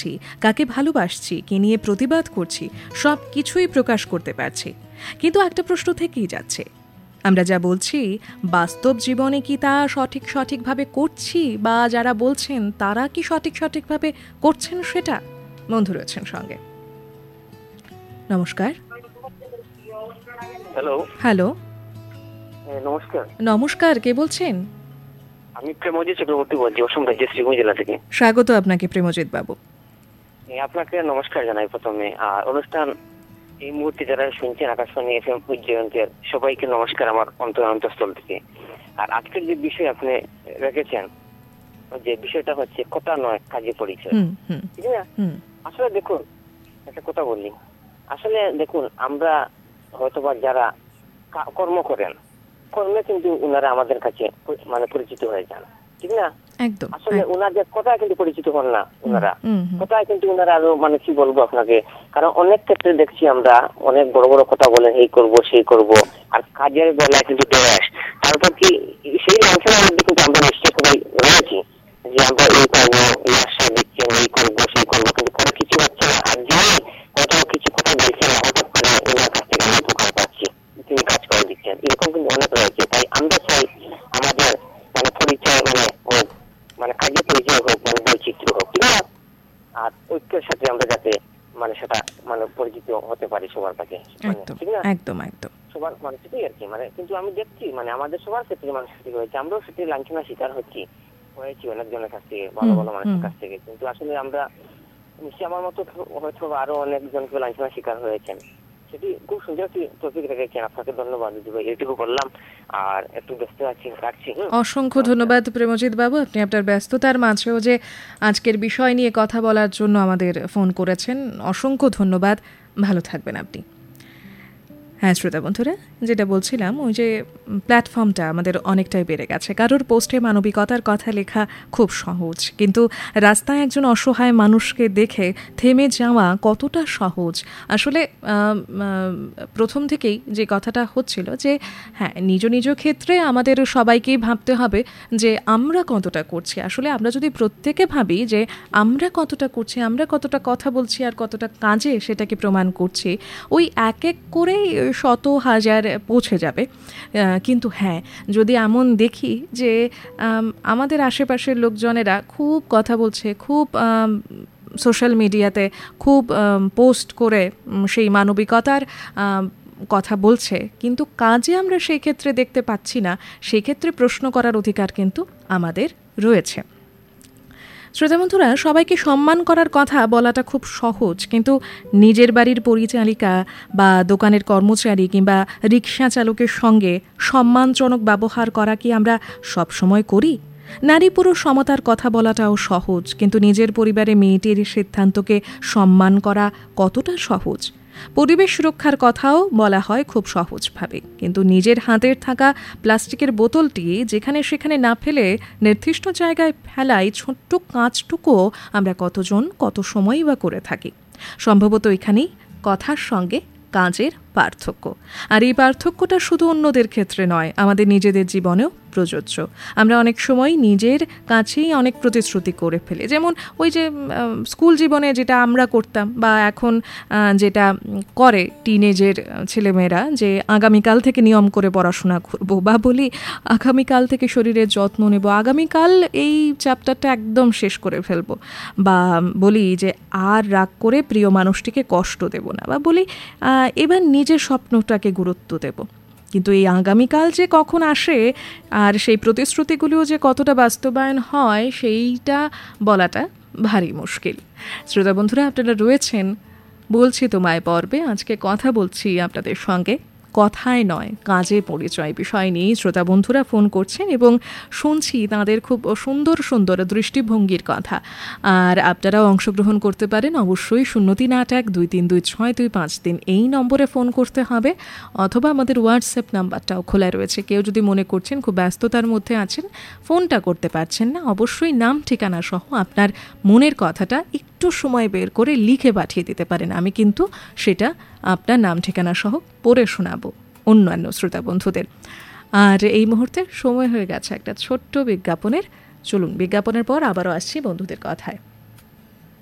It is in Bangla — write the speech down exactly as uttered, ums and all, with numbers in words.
বলছি, কাকে ভালোবাসছি, কি নিয়ে প্রতিবাদ করছি, সব কিছুই প্রকাশ করতে পারছি। কিন্তু একটা প্রশ্ন থেকেই যাচ্ছে, আমরা যা বলছি বাস্তব জীবনে কি তা সঠিক সঠিকভাবে করছি, বা যারা বলছেন তারা কি সঠিক সঠিকভাবে করছেন সেটা? বন্ধু রয়েছেন সঙ্গে। নমস্কার। হ্যালো। হ্যালো, নমস্কার। নমস্কার, কে বলছেন? আমি প্রেমজিৎ চক্রবর্তী বলছি, অসম রাজ্যের শ্রীভূমি জেলা থেকে। স্বাগত আপনাকে প্রেমজিৎ বাবু। আপনাকে নমস্কার জানাই প্রথমে। আর অনুষ্ঠান এই মুহূর্তে যারা শুনছেন আকাশবাণী এফ এম জয়ন্তের সবাইকে নমস্কার আমার অন্তর অন্তঃস্থল থেকে। আর আজকের যে বিষয় আপনি রেখেছেন, যে বিষয়টা হচ্ছে কথা নয় কাজে পরিচয়, ঠিক না? আসলে দেখুন, একটা কথা বললি, আসলে দেখুন আমরা হয়তোবা যারা কর্ম করেন, কর্মে কিন্তু উনারা আমাদের কাছে মানে পরিচিত হয়ে যান, ঠিক না? একদম। আসলে উনাদের কথায় কিন্তু পরিচিত হন না উনারা, কথায় কিন্তু উনারা আরো মানে কি বলবো আপনাকে, কারণ অনেক ক্ষেত্রে দেখছি আমরা অনেক বড় বড় কথা বলেন, এই করব সেই করব, আর কাজের বেলায় কিন্তু দেশ তারপর কি সেই লাঞ্ছনার মধ্যে কিন্তু আমরা নিশ্চয় সবাই রয়েছি যে আমরা এই করবো, এই আশ্বাস দিচ্ছেন, এই করবো সেই করবো, কিন্তু কোনো কিছু হচ্ছে না। আর যাই কত কিছু কথা বলছেন না, হঠাৎ করে ওনার কাছ থেকে আমি উপকার পাচ্ছি, তিনি কাজ করে দিচ্ছেন, এরকম কিন্তু অনেক রয়েছে। তাই আমরা চাই আমাদের মানে পরিচয় মানে হোক, মানে কাজে পরিচয় হোক, মানে বৈচিত্র্য হোক, ঠিক না? আর ঐক্যের সাথে আমরা যাতে মানে সেটা মানে পরিচিত হতে পারি সবার কাছে, ঠিক না? একদম একদম সবার মানুষই আর কি মানে। কিন্তু আমি দেখছি মানে আমাদের সবার ক্ষেত্রে মানুষ হয়েছে, আমরাও সেটি লাঞ্ছনার শিকার হচ্ছি, হয়েছি অনেকজনের কাছ থেকে, ভালো ভালো মানুষের কাছ থেকে। কিন্তু আসলে আমরা নিশ্চয়ই আমার মতো হয়তো আরো অনেকজনকে লাঞ্ছনার শিকার হয়েছেন। সেটি খুব সুন্দর একটি টপিক রেখেছেন, আপনাকে ধন্যবাদ দিদি ভাই, এটুকু বললাম। আর একটু ব্যস্ত আছি, রাখছি। অসংখ্য ধন্যবাদ প্রেমজিৎ বাবু, আপনি আপনার ব্যস্ততার মাঝেও যে আজকের বিষয় নিয়ে কথা বলার জন্য আমাদের ফোন করেছেন, অসংখ্য ধন্যবাদ। ভালো থাকবেন আপনি। হ্যাঁ শ্রোতা বন্ধুরা, যেটা বলছিলাম, ওই যে প্ল্যাটফর্মটা আমাদের অনেকটাই বেড়ে গেছে। কারোর পোস্টে মানবিকতার কথা লেখা খুব সহজ, কিন্তু রাস্তায় একজন অসহায় মানুষকে দেখে থেমে যাওয়া কতটা সহজ। আসলে প্রথম থেকেই যে কথাটা হচ্ছিল যে হ্যাঁ, নিজ নিজ ক্ষেত্রে আমাদের সবাইকেই ভাবতে হবে যে আমরা কতটা করছি। আসলে আমরা যদি প্রত্যেকে ভাবি যে আমরা কতটা করছি, আমরা কতটা কথা বলছি আর কতটা কাজে সেটাকে প্রমাণ করছি, ওই এক এক করেই শত হাজার পৌঁছে যাবে। কিন্তু হ্যাঁ, যদি এমন দেখি যে আমাদের আশেপাশের লোকজনেরা খুব কথা বলছে, খুব সোশ্যাল মিডিয়াতে খুব পোস্ট করে সেই মানবিকতার কথা বলছে, কিন্তু কাজে আমরা সেই ক্ষেত্রে দেখতে পাচ্ছি না, সেই ক্ষেত্রে প্রশ্ন করার অধিকার কিন্তু আমাদের রয়েছে। শ্রোতা বন্ধুরা, সবাইকে সম্মান করার কথা বলাটা খুব সহজ, কিন্তু নিজের বাড়ির পরিচালিকা বা দোকানের কর্মচারী কিংবা রিক্সা চালকের সঙ্গে সম্মানজনক ব্যবহার করা কি আমরা সব সময় করি? নারী পুরুষ সমতার কথা বলাটাও সহজ, কিন্তু নিজের পরিবারে মেয়েটির সিদ্ধান্তকে সম্মান করা কতটা সহজ? পরিবেশ সুরক্ষার কথাও বলা হয় খুব সহজভাবে, কিন্তু নিজের হাতের থাকা প্লাস্টিকের বোতলটি যেখানে সেখানে না ফেলে নির্দিষ্ট জায়গায় ফেলাই ছোট্ট কাজটুকুও আমরা কতজন কত সময়ই বা করে থাকি। সম্ভবত এখানেই কথার সঙ্গে কাজের পার্থক্য। আর এই পার্থক্যটা শুধু অন্যদের ক্ষেত্রে নয়, আমাদের নিজেদের জীবনেও প্রযোজ্য। আমরা অনেক সময় নিজের কাছেই অনেক প্রতিশ্রুতি করে ফেলি, যেমন ওই যে স্কুল জীবনে যেটা আমরা করতাম, বা এখন যেটা করে টিনেজের ছেলেমেয়েরা, যে আগামীকাল থেকে নিয়ম করে পড়াশোনা করব, বা বলি আগামীকাল থেকে শরীরের যত্ন নেব, আগামীকাল এই চ্যাপ্টারটা একদম শেষ করে ফেলব, বা বলি যে আর রাগ করে প্রিয় মানুষটিকে কষ্ট দেব না, বা বলি এবার নিজের স্বপ্নটাকে গুরুত্ব দেব। কিন্তু এই আগামীকাল যে কখন আসে আর সেই প্রতিশ্রুতিগুলিও যে কতটা বাস্তবায়ন হয়, সেইটা বলাটা ভারী মুশকিল। শ্রোতা বন্ধুরা, আপনারা রয়েছেন বলছি তোমায় পর্বে। আজকে কথা বলছি আপনাদের সঙ্গে কথায় নয় কাজে পরিচয় বিষয় নিয়ে। শ্রোতা বন্ধুরা ফোন করছেন এবং শুনছি তাদের খুব সুন্দর সুন্দর দৃষ্টিভঙ্গির কথা। আর আপনারাও অংশগ্রহণ করতে পারেন অবশ্যই। শূন্য তিন আট এক দুই তিন দুই ছয় দুই পাঁচ তিন এই নম্বরে ফোন করতে হবে, অথবা আমাদের হোয়াটসঅ্যাপ নাম্বারটাও খোলা রয়েছে। কেউ যদি মনে করছেন খুব ব্যস্ততার মধ্যে আছেন, ফোনটা করতে পারছেন না, অবশ্যই নাম ঠিকানা সহ আপনার মনের কথাটা একটু সময় বের করে লিখে পাঠিয়ে দিতে পারেন। আমি কিন্তু সেটা আপনার নাম ঠিকানা সহ পড়ে শোনাবো অন্যান্য শ্রোতা বন্ধুদের। আর এই মুহূর্তে সময় হয়ে গেছে একটা ছোট্ট বিজ্ঞাপনের। চলুন, বিজ্ঞাপনের পর আবারও আসছি বন্ধুদের কথায়।